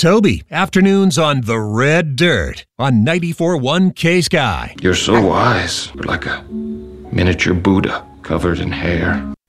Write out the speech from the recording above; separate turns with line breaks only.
Toby, afternoons on The Red Dirt on 94.1 K-Sky.
You're so wise. You're like a miniature Buddha covered in hair.